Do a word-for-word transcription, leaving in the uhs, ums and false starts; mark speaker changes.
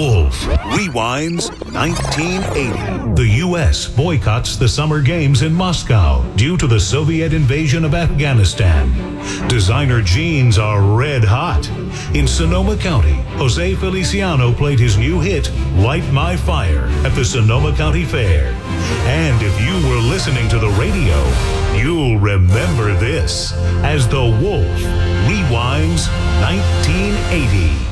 Speaker 1: Wolf rewinds nineteen eighty. The U S boycotts the Summer Games in Moscow due to the Soviet invasion of Afghanistan. Designer jeans are red hot. In Sonoma County, Jose Feliciano played his new hit, Light My Fire, at the Sonoma County Fair. And if you were listening to the radio, you'll remember this as the Wolf rewinds nineteen eighty.